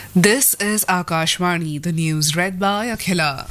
This is Akashvani, the news read by Akhila.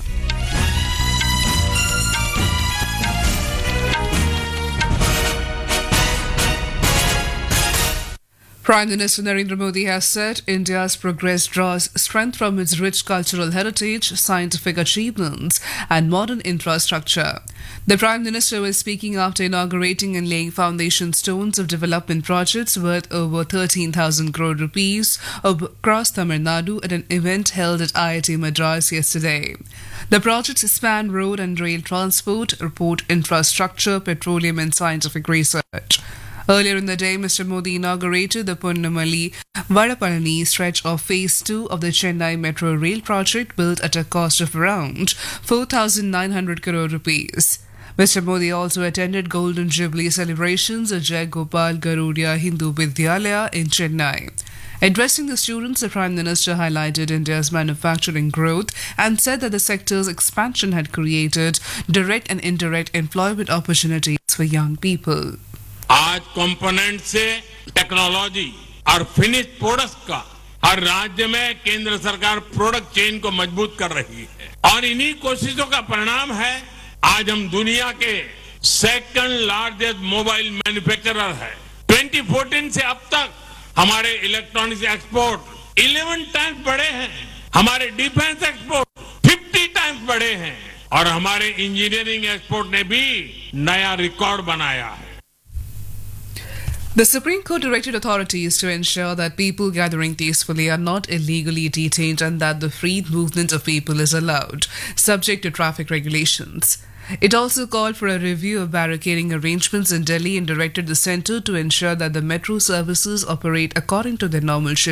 Prime Minister Narendra Modi has said India's progress draws strength from its rich cultural heritage, scientific achievements, and modern infrastructure. The Prime Minister was speaking after inaugurating and laying foundation stones of development projects worth over 13,000 crore rupees across Tamil Nadu at an event held at IIT Madras yesterday. The projects span road and rail transport, port infrastructure, petroleum, and scientific research. Earlier in the day, Mr. Modi inaugurated the Punnamalli Vadapalani stretch of Phase 2 of the Chennai Metro Rail project, built at a cost of around 4,900 crore rupees. Mr. Modi also attended Golden Jubilee celebrations at Jai Gopal Garudia Hindu Vidyalaya in Chennai. Addressing the students, the Prime Minister highlighted India's manufacturing growth and said that the sector's expansion had created direct and indirect employment opportunities for young people. आज component से technology और finish products का हर राज्य में केंद्र सरकार product chain को मजबूत कर रही है और इन्हीं कोशिशों का परिणाम है आज हम दुनिया के सेकंड लार्जेस्ट मोबाइल मैन्युफैक्चरर है। 2014 से अब तक हमारे इलेक्ट्रॉनिक्स एक्सपोर्ट 11 टाइम्स बढ़े हैं, हमारे डिफेंस एक्सपोर्ट 50 टाइम्स बढ़े हैं और हमारे इंजीनियरिंग एक्सपोर्ट ने भी नया रिकॉर्ड बनाया है। The Supreme Court directed authorities to ensure that people gathering peacefully are not illegally detained and that the free movement of people is allowed, subject to traffic regulations. It also called for a review of barricading arrangements in Delhi and directed the centre to ensure that the metro services operate according to their normal schedule.